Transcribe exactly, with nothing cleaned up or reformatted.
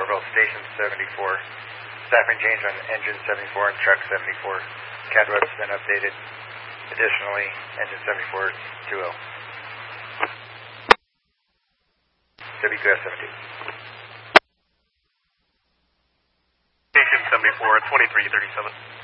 Orville, Station seventy-four. Staffing change on engine seventy-four and truck seventy-four. C A D web's been updated. Additionally, engine seventy-four two oh. W Q S seventeen. Station seventy-four, twenty-three thirty-seven.